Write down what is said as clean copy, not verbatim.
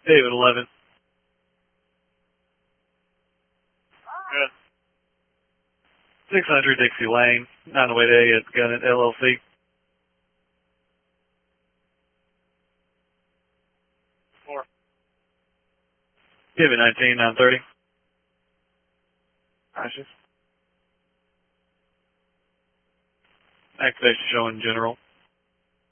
David 11. Good. 600 Dixie Lane, 908A at Gunnet LLC. Four. David 19, 930. Ashes. Activation showing general.